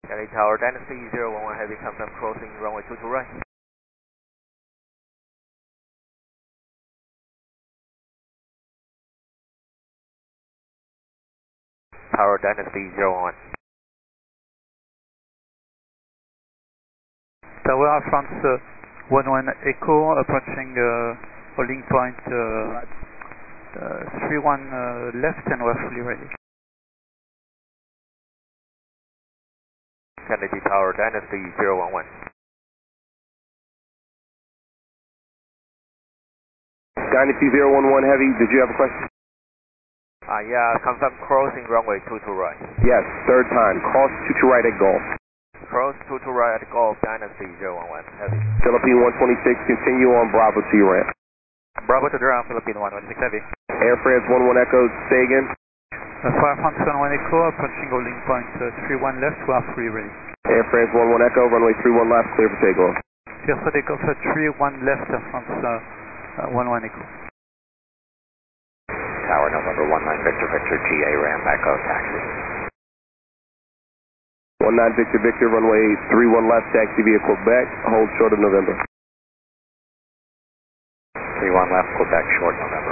Kennedy Tower, Dynasty 011 Heavy, confirm crossing runway 22 right. Tower, Dynasty 011. Tower, Air France 11 Echo, approaching holding point 31 left, and we're fully ready. Kennedy Tower, Dynasty 011. Dynasty 011 Heavy, did you have a question? Yeah, confirm crossing runway 22 right. Yes, third time. Cross 22 right at Gulf. Cross 22 right at Gulf, Dynasty 011 Heavy. Philippine 126, continue on Bravo to your ramp. Bravo to the ramp, Philippine 116 Heavy. Air France 11 Echo, say again. For Air France 11 Echo, approaching holding point 31 left, we are fully ready. Air France 11 Echo, runway 31 left, clear for takeoff. Clear for takeoff at 31 left, Air France 11 Echo. Tower, November 19 Victor Victor, GA ramp, Echo, taxi. 19 Victor Victor, runway 31 left, taxi via Quebec, hold short of November. 31 left, Quebec, short November.